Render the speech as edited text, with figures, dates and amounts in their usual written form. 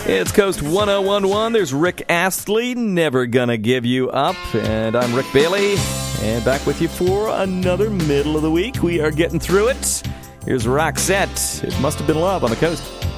It's Coast 1011. There's Rick Astley, Never Gonna Give You Up. And I'm Rick Bailey, and back with you for another middle of the week. We are getting through it. Here's Roxette. It Must Have Been Love on the Coast.